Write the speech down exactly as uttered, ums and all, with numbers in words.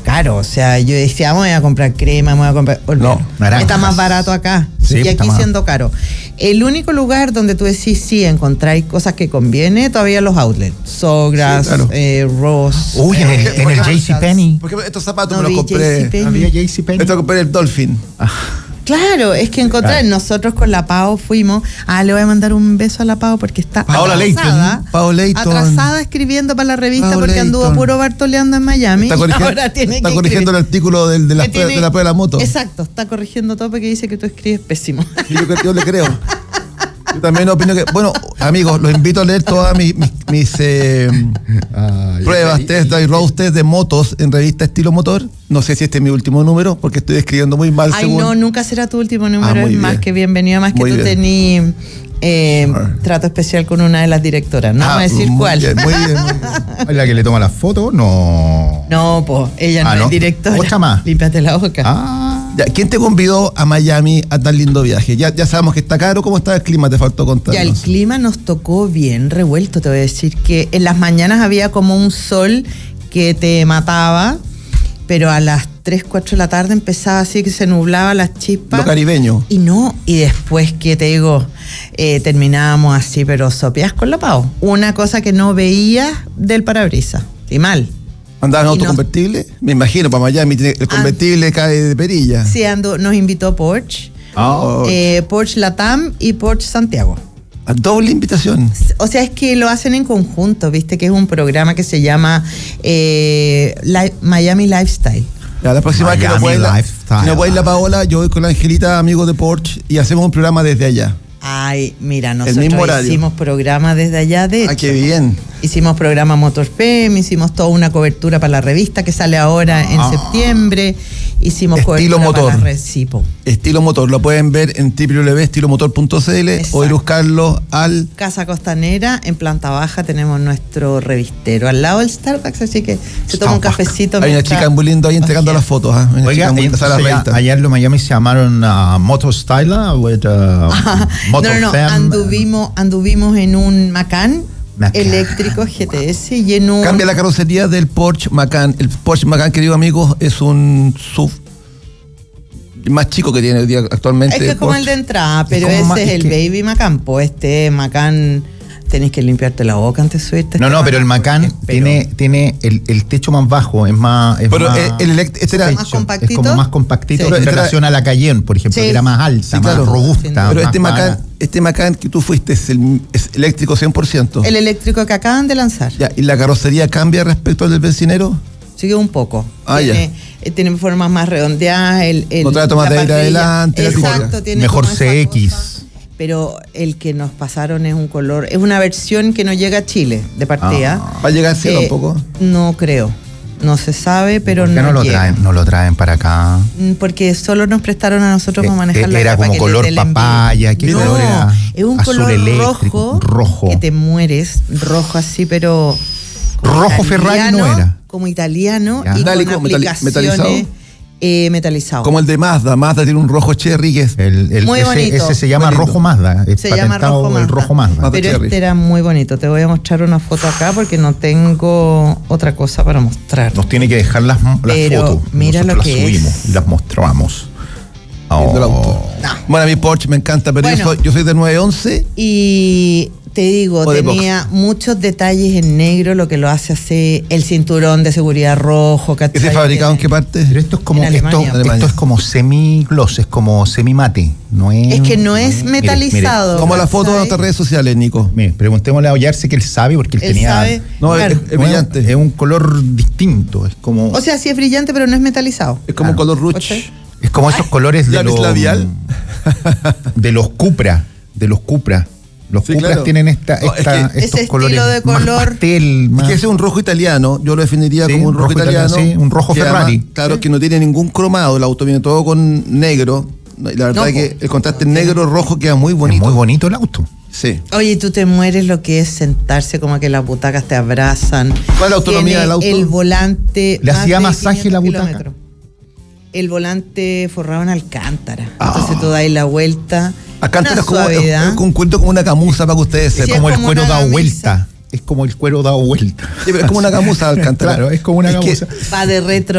caro. O sea, yo decía, voy a comprar crema, voy a comprar... No, naranjas. Está más barato acá. Sí, y aquí más... siendo caro. El único lugar donde tú decís, sí, encontráis cosas que conviene, todavía los outlets. Sogras, sí, claro. eh, Ross. Uy, en el, eh, en el JCPenney. Porque estos zapatos no me los compré. Había JCPenney. Esto compré el Dolphin. Ah. Claro, es que encontrar, nosotros con la Pao fuimos, ah, le voy a mandar un beso a la Pao porque está Paola atrasada, Pao atrasada escribiendo para la revista Pao porque Leighton. anduvo puro bartoleando en Miami. Está corrigiendo, ahora tiene está que corrigiendo el artículo del, de, la tiene, prueba, de la prueba de la moto. Exacto, está corrigiendo todo porque dice que tú escribes pésimo. Sí, yo, yo le creo. Yo también opino que, bueno, amigos, los invito a leer todas mis, mis, mis eh, ah, pruebas, test drive, road test de motos en revista Estilo Motor. No sé si este es mi último número, porque estoy escribiendo muy mal. Ay, según... no, nunca será tu último número, ah, es bien. más que bienvenido, más muy que tú tenías eh, trato especial con una de las directoras. No ah, vamos a decir muy cuál. Bien, muy bien, muy bien. ¿La que le toma las fotos? No. No, pues, ella no, ah, es no directora. Otra más. Límpiate la boca. Ah. Ya, ¿quién te convidó a Miami a tan lindo viaje? Ya, ya sabemos que está caro. ¿Cómo está el clima? Te faltó contarnos. Ya, el clima nos tocó bien revuelto. Te voy a decir que en las mañanas había como un sol que te mataba, pero a las tres, cuatro de la tarde empezaba así que se nublaba las chispas. Lo caribeño. Y no, y después que te digo, eh, terminábamos así, pero sopeas con la Pao. Una cosa que no veías del parabrisas. Y mal. ¿Andabas en autoconvertible? No, me imagino, para Miami el convertible and, cae de perilla. Sí, ando, nos invitó Porsche. Oh. Eh, Porsche Latam y Porsche Santiago. A doble invitación. O sea, es que lo hacen en conjunto, viste, que es un programa que se llama eh, Live, Miami Lifestyle. Ya, la próxima vez que no pueda ir la, no puede ir la Paola, yo voy con la Angelita, amigos de Porsche, y hacemos un programa desde allá. Ay, mira, nosotros hicimos programa desde allá, de hecho. Ah, qué bien. Hicimos programa MotorFem, hicimos toda una cobertura para la revista que sale ahora en ah. septiembre. Hicimos Estilo cobertura Motor. para la Recipo. Estilo Motor, lo pueden ver en doble u doble u doble u punto estilo motor punto c l o ir a buscarlo al... Casa Costanera, en planta baja tenemos nuestro revistero, al lado del Starbucks, así que se toma un cafecito. Hay una chica muy linda ahí entregando las fotos. ¿eh? Una Oiga, chica muy allá, allá en los Miami se llamaron uh, Motor Style, with, uh, Motor no, no, no, anduvimos, anduvimos en un Macan eléctrico G T S y en un... Cambia la carrocería del Porsche Macan. El Porsche Macan, querido amigo, es un S U V más chico que tiene hoy día actualmente. Es que es como el de entrada, pero es ese más, es el que... Baby Macan. Pues este Macan, tenés que limpiarte la boca antes de subirte. No, este no, pero el Macan pero... tiene, tiene el, el techo más bajo, es más... Es pero más, el, el este era más compactito. Es como más compactito sí. en relación a la Cayenne, por ejemplo, sí. que era más alta, sí, más claro. robusta. Sí, pero más este Macan, este Macan que tú fuiste es, el, es eléctrico cien por ciento. El eléctrico que acaban de lanzar. Ya, ¿y la carrocería cambia respecto al del bencinero? Sigue un poco. Ah, tiene, eh, tiene formas más redondeadas. El, el, no trae tomas de aire adelante. Exacto. Tiene mejor C X. Pero el que nos pasaron es un color, es una versión que no llega a Chile de partida. Ah, ¿va a llegar así eh, tampoco? No creo. No se sabe, pero ¿por qué no, no lo llega. traen, no lo traen para acá? Porque solo nos prestaron a nosotros para manejar la Era como color papaya, ¿qué no, color era? Es un azul color eléctrico, rojo, rojo, que te mueres, rojo así, pero rojo Ferrari no era. Como italiano ya. Y metálico, con aplicaciones metalizado. Eh, metalizado. Como el de Mazda. Mazda tiene un rojo cherry que es el, el, muy ese, bonito. Ese se llama bonito. rojo Mazda. Es se llama rojo Mazda. El rojo Mazda. Mazda pero cherry. Este era muy bonito. Te voy a mostrar una foto acá porque no tengo otra cosa para mostrar. Nos tiene que dejar las, las pero fotos. Mira nosotros lo que las subimos es. y las mostramos. Oh. No. Bueno, a mi Porsche me encanta, pero bueno, yo, soy, yo soy de nueve once. Y te digo, tenía box. muchos detalles en negro, lo que lo hace así, el cinturón de seguridad rojo. ¿Ese es fabricado en qué parte? Pero esto es como esto, esto es como semi-gloss, es como semi-mate. No es, es que no es metalizado. Como la foto de nuestras redes sociales, Nico. Mire, preguntémosle a Ollarse que él sabe, porque él, él tenía... Sabe, no, claro. es, es brillante. Es un color distinto, es como... O sea, sí es brillante, pero no es metalizado. Es como ah. color ruch. Es como esos colores de los... labial? De los Cupra, de los Cupra. Los sí, Cupras claro. tienen esta, no, esta, es que estos ese colores estilo de color, más pastel. Más... Es que ese es un rojo italiano, yo lo definiría sí, como un rojo, rojo italiano. italiano sí, un rojo Ferrari. Además, claro, sí. que no tiene ningún cromado, el auto viene todo con negro. Y la verdad no, es que el contraste no, negro-rojo queda muy bonito. Es muy bonito el auto. Sí. Oye, tú te mueres lo que es sentarse como que las butacas te abrazan. ¿Cuál es la autonomía Tiene del auto? El volante. Le hacía masaje la butaca. Kilómetros. El volante forrado en alcántara. Oh. Entonces tú dais la vuelta. Alcántara es como, es un cuento como una camuza para que ustedes sepan. Sí, es como, como el cuero dado vuelta. Es como el cuero dado vuelta. Sí, pero es como una camuza Alcántara. Claro, es como una es camuza. Que va de retro.